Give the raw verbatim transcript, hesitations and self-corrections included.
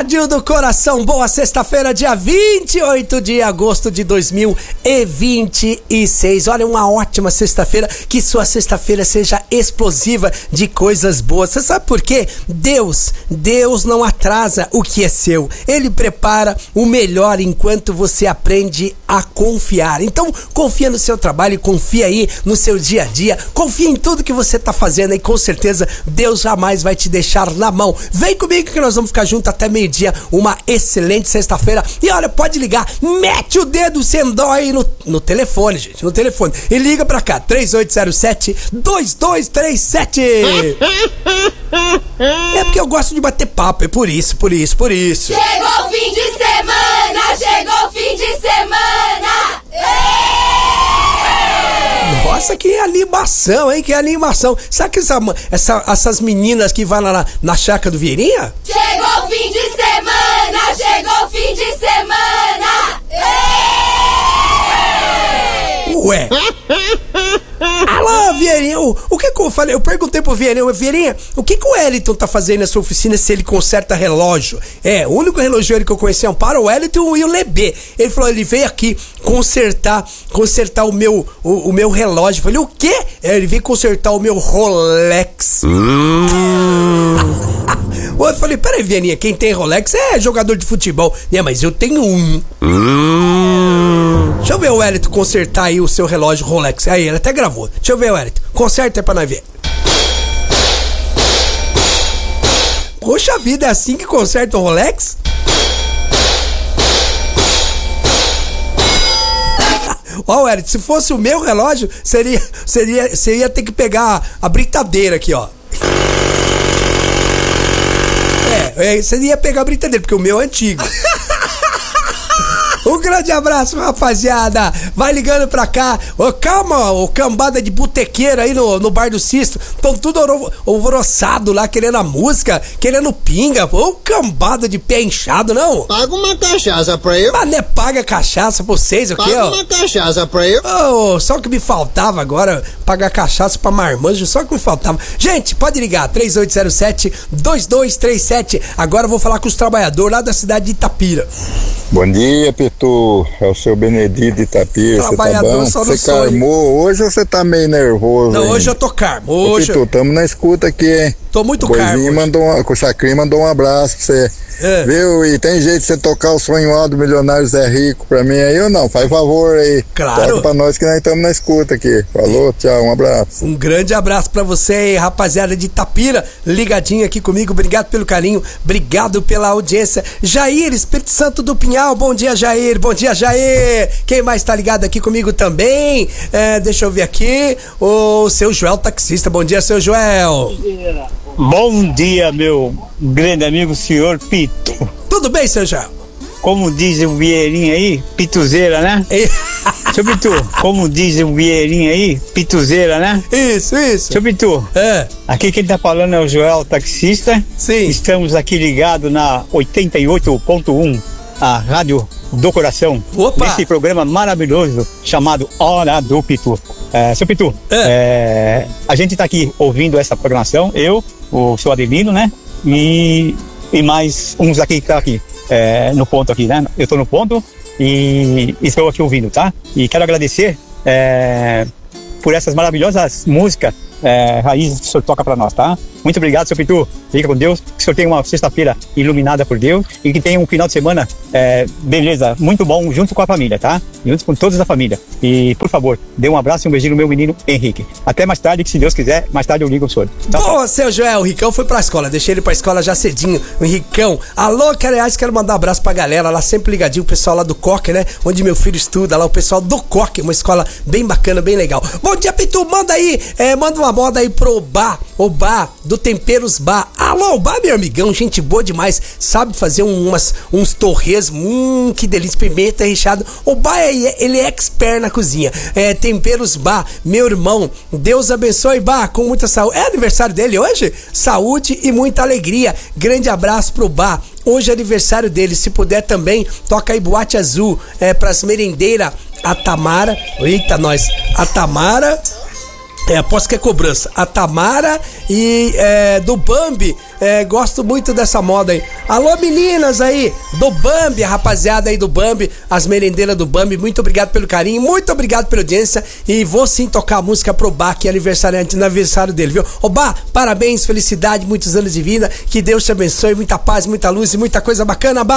Rádio do Coração, boa sexta-feira, dia vinte e oito de agosto de dois mil e vinte e seis. Olha, uma ótima sexta-feira, que sua sexta-feira seja explosiva de coisas boas. Você sabe por quê? Deus, Deus não atrasa o que é seu. Ele prepara o melhor enquanto você aprende a confiar. Então, confia no seu trabalho, confia aí no seu dia a dia, confia em tudo que você tá fazendo e com certeza Deus jamais vai te deixar na mão. Vem comigo que nós vamos ficar juntos até meio-dia. Uma excelente sexta-feira. E olha, pode ligar, mete o dedo sem dó aí no, no telefone, gente, no telefone. E liga pra cá, três oito zero sete, dois dois três sete. É porque eu gosto de bater papo, é por isso, por isso, por isso. Chegou o fim de semana, chegou o fim de semana. Nossa, que animação, hein? Que animação. Sabe que essa, essa, essas meninas que vão lá na, na chácara do Vieirinha? Chegou o fim de semana, chegou o fim de semana. Ué. Alô, Vieirinha, o, o que que eu falei? Eu perguntei pro Vieirinha, Vieirinha, o que que o Wellington tá fazendo na sua oficina se ele conserta relógio? É, o único relojoeiro que eu conheci é um para o Wellington e o Lebê. Ele falou, ele veio aqui consertar, consertar o meu, o, o meu relógio. Eu falei, o quê? É, ele veio consertar o meu Rolex. Hum. Eu falei, peraí, Vieirinha, quem tem Rolex é jogador de futebol. É, mas eu tenho um. Hum. Deixa eu ver o Wellington consertar aí o seu relógio Rolex. Aí, ele até gravou. Deixa eu ver, Wellington. Conserta aí pra nós ver. Poxa vida, é assim que conserta o Rolex? Ó, Wellington, se fosse o meu relógio, seria, seria, você ia ter que pegar a britadeira aqui, ó. É, é, você ia pegar a britadeira, porque o meu é antigo. Um grande abraço, rapaziada. Vai ligando pra cá. Ô, calma, ô, cambada de botequeiro aí no, no bar do Sisto. Estão tudo alvoroçado lá, querendo a música, querendo pinga. Ô, cambada de pé inchado, não? Paga uma cachaça pra eu. Mas né, paga cachaça pra vocês, o quê, ó? Paga uma cachaça pra eu. Oh, só o que me faltava agora, pagar cachaça pra marmanjo, só o que me faltava. Gente, pode ligar, três oito zero sete, dois dois três sete. Agora eu vou falar com os trabalhadores lá da cidade de Itapira. Bom dia, Pitu. É o seu Benedito de Itapira. Você tá bom? Você carmou hoje ou você tá meio nervoso? Não, hein? hoje eu tô carmo. Hoje... Ô, Pitu, tamo na escuta aqui, hein? Tô muito o carmo. mandou uma, o Chacrinha mandou um abraço pra você. É. Viu? E tem jeito de você tocar o sonho alto do Milionário Zé Rico pra mim aí ou não? Faz favor aí. Claro. Toca pra nós que nós estamos na escuta aqui. Falou, tchau, um abraço. Um grande abraço pra você aí, rapaziada de Itapira, ligadinho aqui comigo. Obrigado pelo carinho, obrigado pela audiência. Jair, Espírito Santo do Pinhal, bom dia, Jair. Bom dia, Jair. Quem mais tá ligado aqui comigo também? É, deixa eu ver aqui. O seu Joel Taxista. Bom dia, seu Joel. Bom dia, meu grande amigo, senhor Pito. Tudo bem, seu Joel? Como diz o Vieirinha aí, pituzeira, né? Seu Pitu, como diz o Vieirinha aí, pituzeira, né? Isso, isso. Seu Pitu, é. Aqui quem tá falando é o Joel Taxista. Sim. Estamos aqui ligados na oitenta e oito ponto um, a Rádio do Coração. Opa! Nesse programa maravilhoso chamado Hora do Pitu. É, seu Pitu, é. É, a gente tá aqui ouvindo essa programação, eu, o seu Adelino, né? E, e mais uns aqui que tá aqui, é, no ponto aqui, né? Eu tô no ponto e estou aqui ouvindo, tá? E quero agradecer é, por essas maravilhosas músicas é, raízes que o senhor toca pra nós, tá? Muito obrigado, seu Pitu. Fica com Deus. Que o senhor tenha uma sexta-feira iluminada por Deus e que tenha um final de semana, é, beleza, muito bom, junto com a família, tá? Junto com todos da família. E, por favor, dê um abraço e um beijinho no meu menino Henrique. Até mais tarde, que se Deus quiser, mais tarde eu ligo o senhor. Tá? Boa, seu Joel. O Ricão foi pra escola. Deixei ele pra escola já cedinho. O Ricão. Alô, aliás, quero mandar um abraço pra galera lá, sempre ligadinho, o pessoal lá do Coque, né? Onde meu filho estuda, lá o pessoal do Coque, uma escola bem bacana, bem legal. Bom dia, Pitu. Manda aí, é, manda uma moda aí pro bar, o bar do Temperos Bar. Alô, o bar, meu amigão, gente boa demais, sabe fazer umas, uns torresmos, hum, que delícia, pimenta recheado. O bar, é, ele é expert na cozinha. É, Temperos Bar, meu irmão, Deus abençoe, Bar, com muita saúde. É aniversário dele hoje? Saúde e muita alegria. Grande abraço pro Bar. Hoje é aniversário dele, se puder também, toca aí Boate Azul, é, pras merendeiras, a Tamara, eita nós, a Tamara, É, aposto que é cobrança. A Tamara e é, do Bambi, é, gosto muito dessa moda aí. Alô, meninas aí do Bambi, a rapaziada aí do Bambi, as merendeiras do Bambi, muito obrigado pelo carinho, muito obrigado pela audiência. E vou sim tocar a música pro Bá, que é aniversariante, no aniversário dele, viu? Ô Bá, parabéns, felicidade, muitos anos de vida, que Deus te abençoe, muita paz, muita luz e muita coisa bacana, Bá.